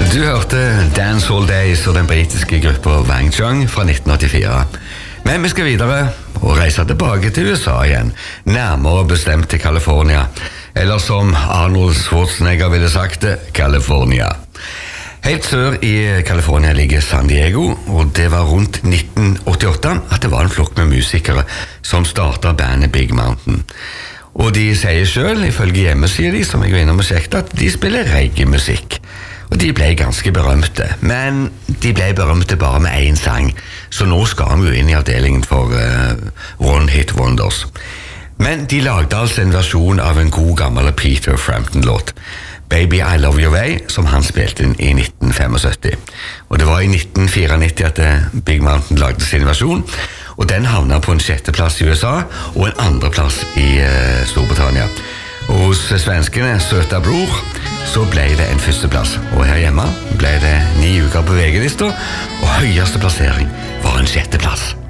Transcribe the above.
Du hørte Dancehall Days og den britiske gruppa Wang Chung fra 1984. Men vi skal videre og reise tilbake til USA igjen, nærmere bestemt til California, eller som Arnold Schwarzenegger ville sagt det, California. Helt sør i California ligger San Diego, og det var rundt 1988 at det var en flokk med musikere som startet bandet Big Mountain. Og de sier selv, ifølge hjemmesiden de, som jeg var innom og sjekket, at de spiller reggae-musikk. Og de ble ganske berømte, men de ble berømte bare med én sang, så nå skal vi jo inn i avdelingen for One Hit Wonders. Men de lagde altså en versjon av en god gammel Peter Frampton-låt, Baby I Love Your Way, som han spilte inn i 1975. Og det var i 1994 at Big Mountain lagde sin versjon, og den havnet på en 6. plass i USA og en 2. plass i Storbritannia. Og hos svenskene Söta Bror så ble det en 1. plass, og her hjemme ble det 9 uker på VG-lista, og høyeste plassering var en 6. plass.